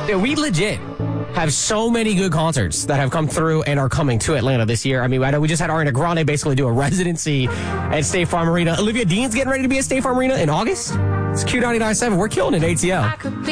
Yeah, we legit have so many good concerts that have come through and are coming to Atlanta this year. I mean, I know we just had Ariana Grande basically do a residency at State Farm Arena. Olivia Dean's getting ready to be at State Farm Arena in August. It's Q99.7. We're killing it, ATL.